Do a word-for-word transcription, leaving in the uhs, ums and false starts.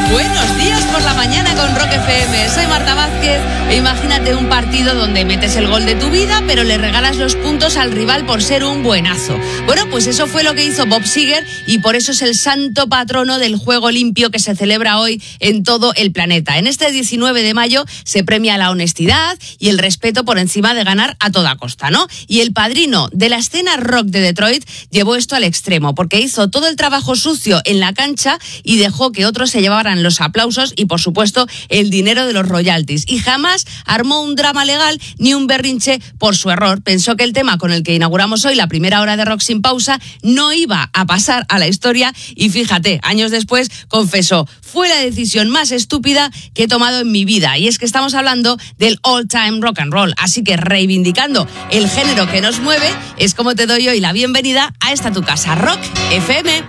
Buenos días por la mañana con Rock F M. Soy Marta Vázquez e imagínate un partido donde metes el gol de tu vida, pero le regalas los puntos al rival por ser un buenazo. Bueno, pues eso fue lo que hizo Bob Seger y por eso es el santo patrono del juego limpio que se celebra hoy en todo el planeta. En este diecinueve de mayo se premia la honestidad y el respeto por encima de ganar a toda costa, ¿no? Y el padrino de la escena rock de Detroit llevó esto al extremo porque hizo todo el trabajo sucio en la cancha y dejó que otros se llevaran los aplausos y, por supuesto, el dinero de los royalties. Y jamás armó un drama legal ni un berrinche por su error. Pensó que el tema con el que inauguramos hoy la primera hora de Rock Sin Pausa no iba a pasar a la historia y fíjate, años después confesó: fue la decisión más estúpida que he tomado en mi vida. Y es que estamos hablando del all time rock and roll. Así que reivindicando el género que nos mueve, es como te doy hoy la bienvenida a esta tu casa, Rock F M.